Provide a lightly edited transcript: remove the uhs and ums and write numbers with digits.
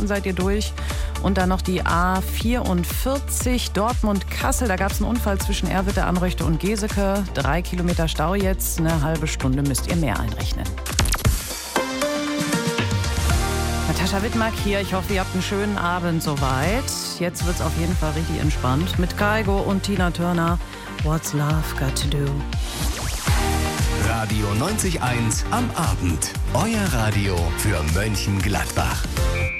Sachsen seid ihr durch. Und dann noch die A44 Dortmund-Kassel. Da gab es einen Unfall zwischen Erwitte, Anröchte und Geseke. 3 Kilometer Stau jetzt. Eine halbe Stunde müsst ihr mehr einrechnen. Natascha Wittmark hier. Ich hoffe, ihr habt einen schönen Abend soweit. Jetzt wird's auf jeden Fall richtig entspannt. Mit Kygo und Tina Turner. What's Love Got to Do? Radio 90.1 am Abend. Euer Radio für Mönchengladbach.